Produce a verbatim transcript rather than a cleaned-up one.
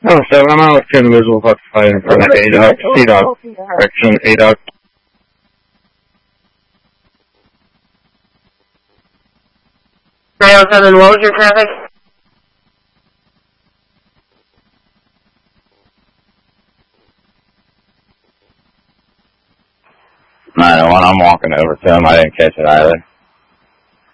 Oh, seven, I'm out with two individuals occupied in front of A dot, C dot, correction, A dot. nine oh seven, what was your traffic? nine oh one, I'm walking over to him. I didn't catch it either.